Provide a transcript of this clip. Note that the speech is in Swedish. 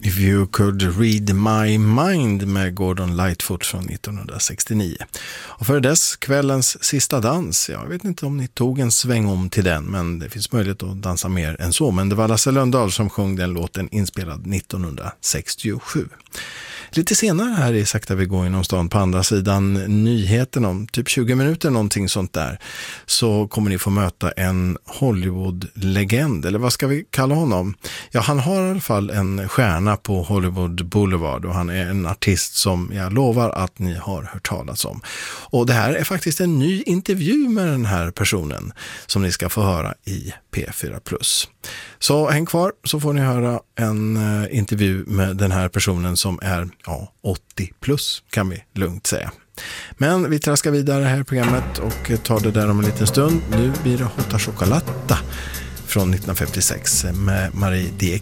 If You Could Read My Mind med Gordon Lightfoot från 1969. Och för dess kvällens sista dans, jag vet inte om ni tog en sväng om till den, men det finns möjlighet att dansa mer än så. Men det var Lasse Lönndahl som sjöng den låten, inspelad 1967. Lite senare här i Sakta vi går inom stan, på andra sidan nyheten om typ 20 minuter, någonting sånt där, så kommer ni få möta en Hollywood-legend, eller vad ska vi kalla honom? Ja, han har i alla fall en stjärna på Hollywood Boulevard och han är en artist som jag lovar att ni har hört talas om. Och det här är faktiskt en ny intervju med den här personen som ni ska få höra i P4+. Så häng kvar så får ni höra en intervju med den här personen som är 80 plus kan vi lugnt säga. Men vi traskar vidare här i programmet och tar det där om en liten stund. Nu blir det Hota Chocolata från 1956 med Marie D.